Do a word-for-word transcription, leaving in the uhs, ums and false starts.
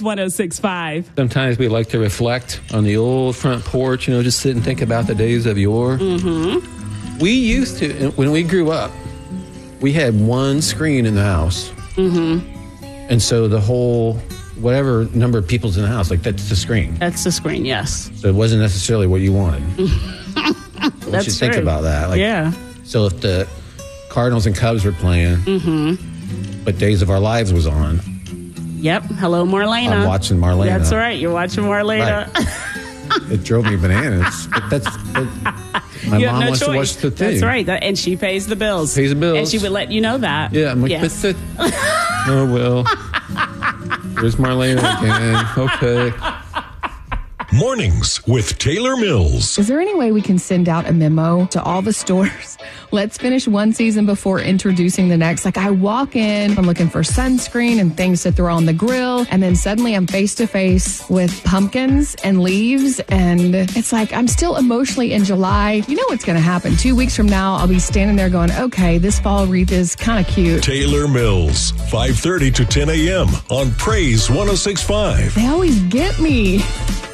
one oh six point five. Sometimes we like to reflect on the old front porch, you know, just sit and think about the days of yore. Mm-hmm. We used to, when we grew up, we had one screen in the house. Mm-hmm. And so the whole, whatever number of people's in the house, like that's the screen. That's the screen, yes. So it wasn't necessarily what you wanted. That's you think true. about that. Like, yeah. So if the Cardinals and Cubs were playing, mm-hmm. but Days of Our Lives was on. Yep. Hello, Marlena. I'm watching Marlena. That's right. You're watching Marlena. Right. It drove me bananas. But that's but my you mom have no wants choice. to watch the thing. That's right. That, and she pays the bills. Pays the bills. And she would let you know that. Yeah. I'm like, yes. but the, oh, well. There's Marlena again. Okay. Mornings with Taylor Mills. Is there any way we can send out a memo to all the stores? Let's finish one season before introducing the next. Like I walk in, I'm looking for sunscreen and things to throw on the grill. And then suddenly I'm face to face with pumpkins and leaves. And it's like, I'm still emotionally in July. You know what's going to happen. Two weeks from now, I'll be standing there going, okay, this fall wreath is kind of cute. Taylor Mills, five thirty to ten a.m. on Praise one oh six point five. They always get me.